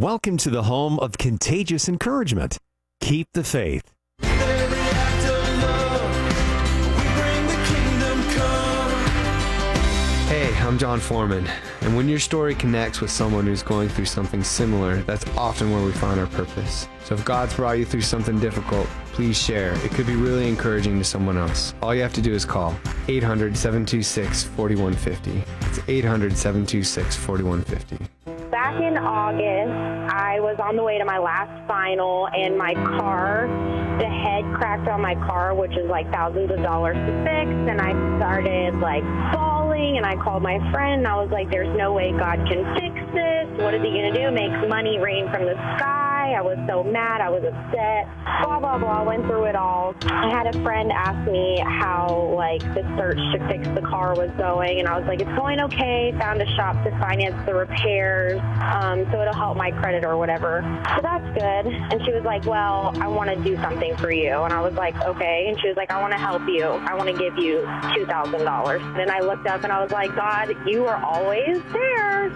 Welcome to the home of contagious encouragement. Keep the faith. Every act of love, we bring the kingdom come. Hey, I'm John Foreman, and when your story connects with someone who's going through something similar, that's often where we find our purpose. So if God's brought you through something difficult, please share. It could be really encouraging to someone else. All you have to do is call 800-726-4150. It's 800-726-4150. Back in August, I was on the way to my last final, and my car, the head cracked on my car, which is like thousands of dollars to fix, and I started like bawling, and I called my friend, and I was like, there's no way God can fix this. What is he going to do? Make money rain from the sky? I was so mad. I was upset. Blah, blah, blah. Went through it all. I had a friend ask me how, like, the search to fix the car was going, and I was like, it's going okay. Found a shop to finance the repairs, so it'll help my credit or whatever. So that's good. And she was like, well, I want to do something for you. And I was like, okay. And she was like, I want to help you. I want to give you $2,000. Then I looked up and I was like, God, you are always there.